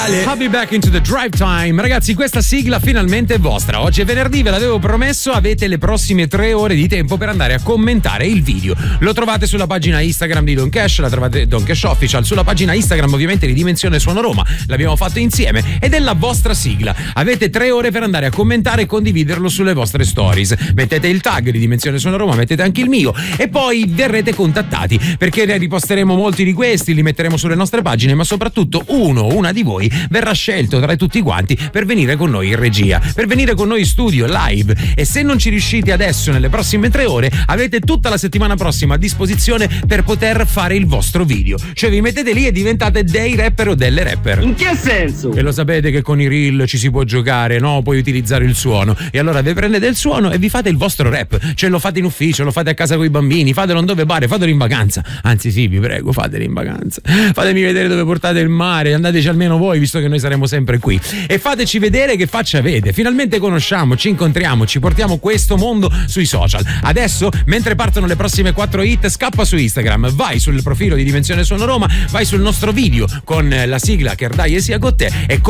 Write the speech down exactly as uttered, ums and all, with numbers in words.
I'll be back into the drive time. Ragazzi, questa sigla finalmente è vostra. Oggi è venerdì, ve l'avevo promesso, avete le prossime tre ore di tempo per andare a commentare il video. Lo trovate sulla pagina Instagram di Don Cash, la trovate Don Cash Official, sulla pagina Instagram ovviamente di Dimensione Suono Roma. L'abbiamo fatto insieme ed è la vostra sigla. Avete tre ore per andare a commentare e condividerlo sulle vostre stories. Mettete il tag di Dimensione Suono Roma, mettete anche il mio e poi verrete contattati perché ne riposteremo molti di questi, li metteremo sulle nostre pagine, ma soprattutto uno, una di voi verrà scelto tra tutti quanti per venire con noi in regia, per venire con noi in studio live. E se non ci riuscite adesso nelle prossime tre ore, avete tutta la settimana prossima a disposizione per poter fare il vostro video, cioè vi mettete lì e diventate dei rapper o delle rapper. In che senso? E lo sapete che con i reel ci si può giocare, no? Puoi utilizzare il suono e allora vi prendete il suono e vi fate il vostro rap, cioè lo fate in ufficio, lo fate a casa con i bambini, fatelo dove pare, fatelo in vacanza, anzi sì, vi prego, fatelo in vacanza, fatemi vedere dove portate il mare, andateci almeno voi, visto che noi saremo sempre qui, e fateci vedere che faccia avete. Finalmente conosciamo, ci incontriamo, ci portiamo questo mondo sui social. Adesso, mentre partono le prossime quattro hit, scappa su Instagram, vai sul profilo di Dimensione Suono Roma, vai sul nostro video con la sigla Che Ardai e sia con te e